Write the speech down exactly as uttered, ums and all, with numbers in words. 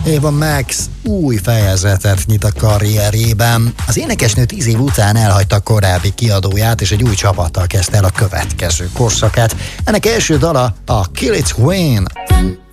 Ava Max új fejezetet nyit a karrierjében. Az énekesnő tíz év után elhagyta korábbi kiadóját, és egy új csapattal kezdte el a következő korszakát. Ennek első dala a Kill It Queen.